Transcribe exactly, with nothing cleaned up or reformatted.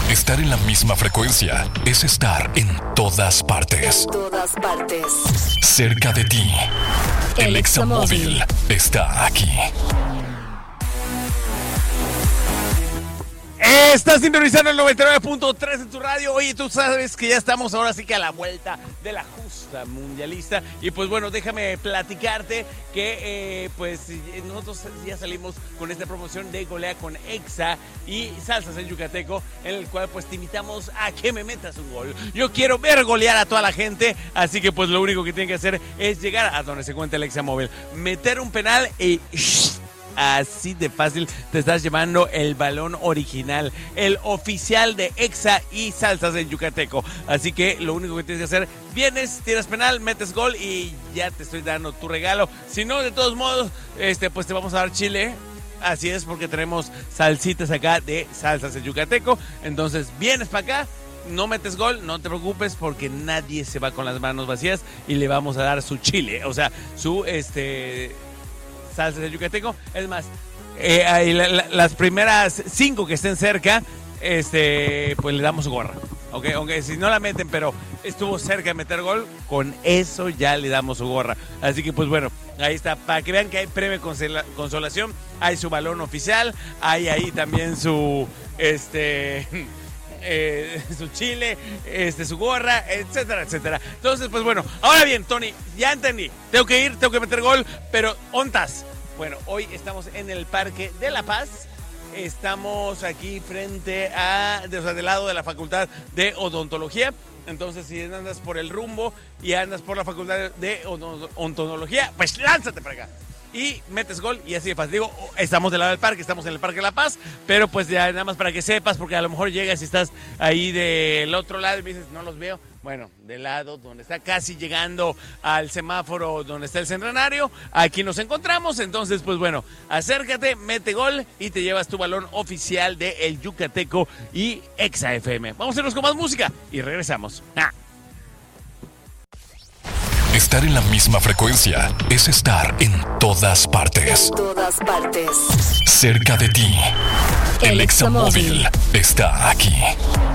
Estar en la misma frecuencia es estar en todas partes. En todas partes. Cerca de ti. El, el Examóvil está aquí. Estás sintonizando el noventa y nueve punto tres en tu radio. Oye, tú sabes que ya estamos ahora sí que a la vuelta de la justa mundialista. Y pues bueno, déjame platicarte que eh, pues nosotros ya salimos con esta promoción de Golea con Exa y Salsas en Yucateco, en el cual pues te invitamos a que me metas un gol. Yo quiero ver golear a toda la gente, así que pues lo único que tienen que hacer es llegar a donde se encuentra el Examóvil, meter un penal y... así de fácil te estás llevando el balón original, el oficial de Exa y Salsas en Yucateco. Así que lo único que tienes que hacer, vienes, tiras penal, metes gol y ya te estoy dando tu regalo. Si no, de todos modos, este, pues te vamos a dar chile. Así es, porque tenemos salsitas acá de Salsas en Yucateco. Entonces vienes para acá, no metes gol, no te preocupes, porque nadie se va con las manos vacías y le vamos a dar su chile, o sea, su este... Salsas de Yucateco. Es más, eh, ahí la, la, las primeras cinco que estén cerca, este, pues le damos gorra. Okay, aunque si no la meten, pero estuvo cerca de meter gol, con eso ya le damos su gorra. Así que pues bueno, ahí está, para que vean que hay premio consola- consolación, hay su balón oficial, hay ahí también su este eh, su chile, este, su gorra, etcétera, etcétera. Entonces, pues bueno, ahora bien, Tony, ya entendí, tengo que ir, tengo que meter gol, pero ¿ontas? Bueno, hoy estamos en el Parque de La Paz. Estamos aquí frente a, o sea, del lado de la Facultad de Odontología. Entonces, si andas por el rumbo y andas por la Facultad de Odontología, pues lánzate para acá y metes gol y así de fácil. Digo, estamos del lado del parque, estamos en el Parque de La Paz, pero pues ya nada más para que sepas, porque a lo mejor llegas y estás ahí del otro lado y me dices, no los veo. Bueno, del lado donde está casi llegando al semáforo donde está el centenario, aquí nos encontramos. Entonces, pues bueno, acércate, mete gol y te llevas tu balón oficial de El Yucateco y Exa F M. Vamos a irnos con más música y regresamos. ¡Ah! Estar en la misma frecuencia es estar en todas partes. En todas partes. Cerca de ti. El, el Examóvil está aquí.